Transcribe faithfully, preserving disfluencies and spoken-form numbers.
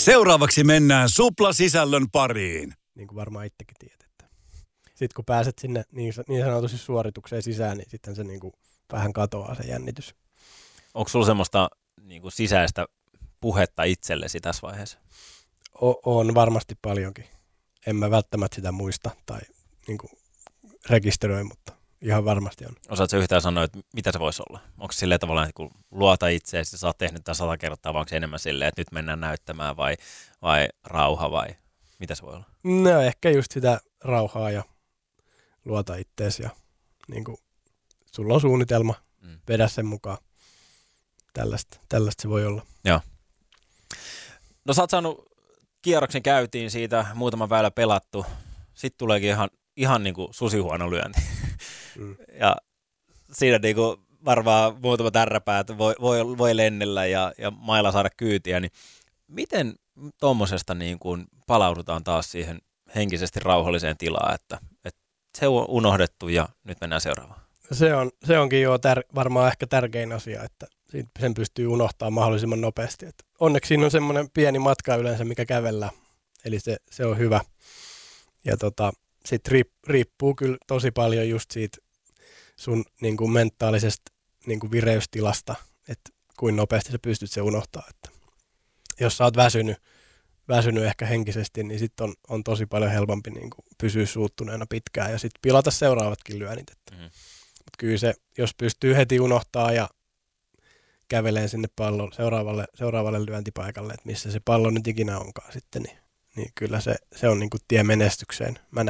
Seuraavaksi mennään suplasisällön pariin. Niin kuin varmaan itsekin tiedät. Sitten kun pääset sinne niin, niin sanotusti suoritukseen sisään, niin sitten se niin kuin vähän katoaa se jännitys. Onko sulla semmoista niin kuin sisäistä puhetta itsellesi tässä vaiheessa? O- on varmasti paljonkin. En mä välttämättä sitä muista tai niin kuin rekisteröi, mutta ihan varmasti on. Osaatko yhtään sanoa, että mitä se voisi olla? Onko se silleen tavallaan, että kun luota itseäsi, sä oot tehnyt tämän sata kertaa, vai onko se enemmän silleen, että nyt mennään näyttämään vai, vai rauha vai mitä se voi olla? No ehkä just sitä rauhaa ja luota itteesi ja niin kuin, sulla on suunnitelma, mm. vedä sen mukaan. Tällaista, tällaista se voi olla. Joo. No sä oot saanut kierroksen käytiin siitä, muutama väylä pelattu. Sitten tuleekin ihan, ihan niin kuin susihuono lyönti. Mm. Ja siinä niin kuin varmaan muutama tärräpäät voi, voi, voi lennellä ja, ja mailla saada kyytiä. Niin miten tuommoisesta niin kuin palaudutaan taas siihen henkisesti rauhalliseen tilaan, että, että se on unohdettu ja nyt mennään seuraavaan? Se, on, se onkin jo tär, varmaan ehkä tärkein asia, että sen pystyy unohtamaan mahdollisimman nopeasti. Että onneksi siinä on semmoinen pieni matka yleensä, mikä kävellään, eli se, se on hyvä. Ja tota, sitten riip, riippuu kyllä tosi paljon just siitä sun niin kuin mentaalisesta niin kuin vireystilasta, että kuinka nopeasti sä pystyt se unohtaa. Että jos sä oot väsynyt, väsynyt ehkä henkisesti, niin sitten on, on tosi paljon helpompi niin kuin pysyä suuttuneena pitkään ja sitten pilata seuraavatkin lyönnit. Että. Mm-hmm. Mut kyllä se, jos pystyy heti unohtaa ja käveleen sinne pallon seuraavalle, seuraavalle lyöntipaikalle, että missä se pallo nyt ikinä onkaan sitten, niin, niin kyllä se, se on niin kuin tie menestykseen. Mä